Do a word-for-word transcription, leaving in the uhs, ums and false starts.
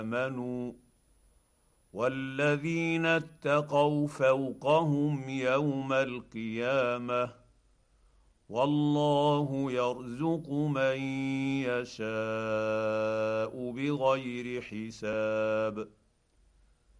امنوا والذين اتقوا فوقهم يوم القيامه والله يرزق من يشاء بغير حساب.